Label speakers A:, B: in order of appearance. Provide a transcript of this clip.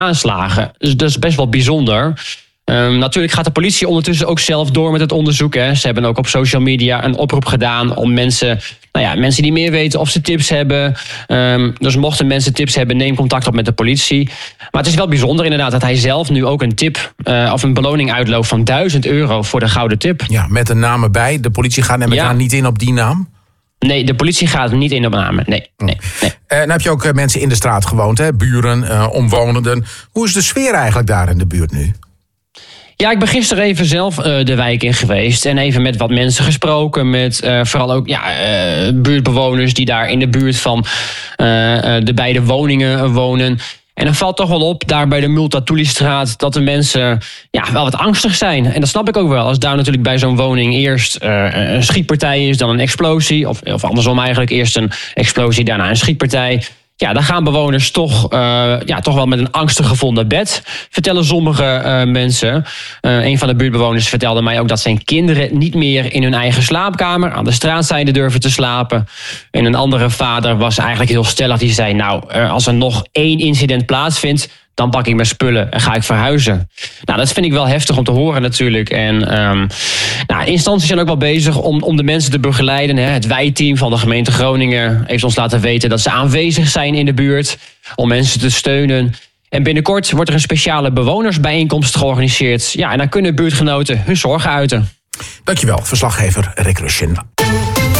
A: aanslagen. Dus dat is best wel bijzonder. Natuurlijk gaat de politie ondertussen ook zelf door met het onderzoek. Hè. Ze hebben ook op social media een oproep gedaan om mensen die meer weten of ze tips hebben. Dus mochten mensen tips hebben, neem contact op met de politie. Maar het is wel bijzonder inderdaad dat hij zelf nu ook een tip of een beloning uitloopt van €1000 voor de gouden tip.
B: Ja, met een naam erbij. De politie gaat niet in op die naam?
A: Nee, de politie gaat niet in op namen. Nee.
B: Dan heb je ook mensen in de straat gewoond, hè? Buren, omwonenden. Hoe is de sfeer eigenlijk daar in de buurt nu?
A: Ja, ik ben gisteren even zelf de wijk in geweest. En even met wat mensen gesproken. Met vooral ook buurtbewoners die daar in de buurt van de beide woningen wonen. En dan valt toch wel op, daar bij de Multatulistraat, dat de mensen wel wat angstig zijn. En dat snap ik ook wel. Als daar natuurlijk bij zo'n woning eerst een schietpartij is, dan een explosie. Of andersom eigenlijk, eerst een explosie, daarna een schietpartij. Ja, dan gaan bewoners toch wel met een angstig gevoel naar bed, vertellen sommige mensen. Een van de buurtbewoners vertelde mij ook dat zijn kinderen niet meer in hun eigen slaapkamer aan de straatzijde durven te slapen. En een andere vader was eigenlijk heel stellig. Die zei, als er nog 1 incident plaatsvindt, dan pak ik mijn spullen en ga ik verhuizen. Nou, dat vind ik wel heftig om te horen natuurlijk. En instanties zijn ook wel bezig om de mensen te begeleiden. Hè. Het wijkteam van de gemeente Groningen heeft ons laten weten dat ze aanwezig zijn in de buurt om mensen te steunen. En binnenkort wordt er een speciale bewonersbijeenkomst georganiseerd. Ja, en dan kunnen buurtgenoten hun zorgen uiten.
B: Dankjewel, verslaggever Rick Rusjen.